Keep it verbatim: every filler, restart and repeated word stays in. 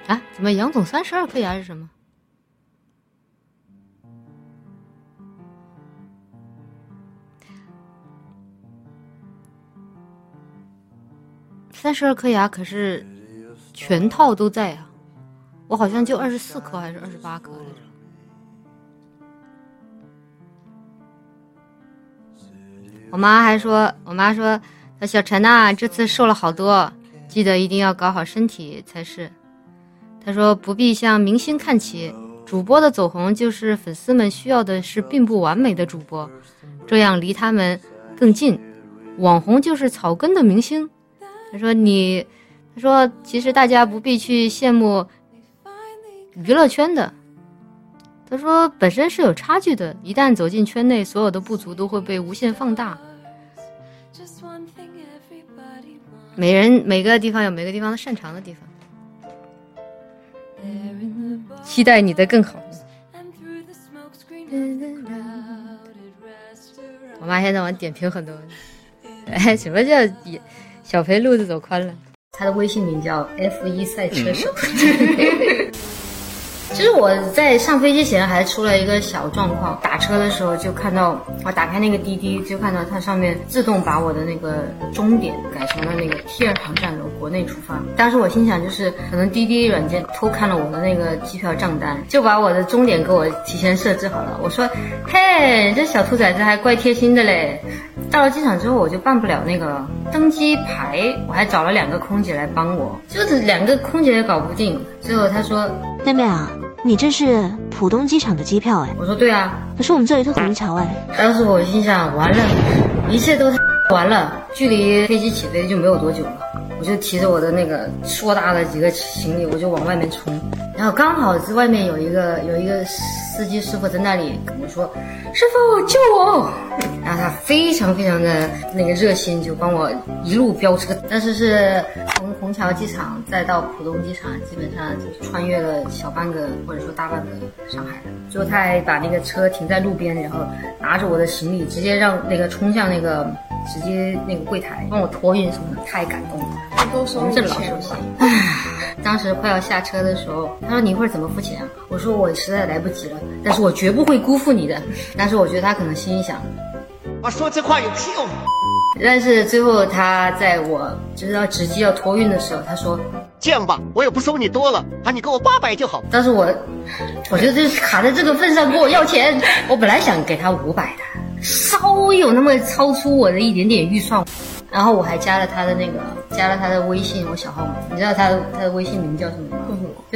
啊？怎么杨总三十二颗牙是什么？三十二颗牙可是全套都在啊，我好像就二十四颗还是二十八颗来着。我妈还说，我妈说，她小陈呐、啊，这次瘦了好多，记得一定要搞好身体才是。她说不必向明星看齐，主播的走红就是粉丝们需要的是并不完美的主播，这样离他们更近。网红就是草根的明星。他说你，他说其实大家不必去羡慕娱乐圈的。他说本身是有差距的，一旦走进圈内，所有的不足都会被无限放大。每人每个地方有每个地方的擅长的地方。期待你的更好。我妈现在往点评很多。哎，什么叫小肥路子走宽了？他的微信名叫 F 一 赛车手。嗯其实我在上飞机前还出了一个小状况，打车的时候就看到我打开那个滴滴，就看到它上面自动把我的那个终点改成了那个 T 二航站楼国内出发。当时我心想，就是可能滴滴软件偷看了我的那个机票账单，就把我的终点给我提前设置好了。我说嘿，这小兔崽子还怪贴心的嘞。到了机场之后我就办不了那个登机牌，我还找了两个空姐来帮我，就是两个空姐也搞不定。最后她说， 妹妹啊，你这是浦东机场的机票哎？ 我说对啊， 可是我们这里是虹桥哎。 当时我心想，完了，一切都完了，距离飞机起飞就没有多久了。我就提着我的那个硕大的几个行李，我就往外面冲。然后刚好是外面有一个有一个司机师傅在那里跟我说：“师傅救我！”然后他非常非常的那个热心，就帮我一路飙车。但是是从虹桥机场再到浦东机场，基本上就穿越了小半个或者说大半个上海了。最后他还把那个车停在路边，然后拿着我的行李直接让那个冲向那个直接那个柜台帮我托运什么的，太感动了。我们这老熟悉。当时快要下车的时候，他说你一会儿怎么付钱啊？我说我实在来不及了，但是我绝不会辜负你的。但是我觉得他可能心里想， 我说这话有屁用？ 但是最后他在我就是要直机要托运的时候，他说这样吧，我也不收你多了啊，你给我八百就好。 但是我我觉得就是卡在这个份上跟我要钱，我本来想给他五百的，稍微有那么超出我的一点点预算。然后我还加了他的那个加了他的微信，我小号码，你知道他的他的微信名叫什么吗？